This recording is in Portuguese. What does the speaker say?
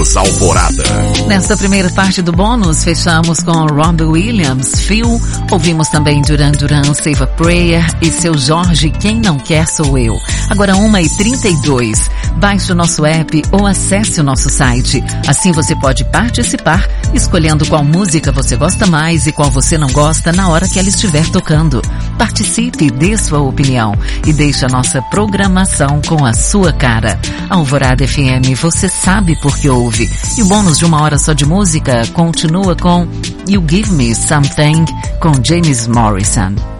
Bônus Alvorada. Nesta primeira parte do bônus, fechamos com Robbie Williams, Phil. Ouvimos também Duran Duran, Save a Prayer e Seu Jorge, Quem Não Quer Sou Eu. Agora 1h32. Baixe o nosso app ou acesse o nosso site. Assim você pode participar, escolhendo qual música você gosta mais e qual você não gosta na hora que ela estiver tocando. Participe, dê sua opinião e deixe a nossa programação com a sua cara. Alvorada FM, você sabe por que ouve. E o bônus de 1 hora só de música continua com You Give Me Something com James Morrison.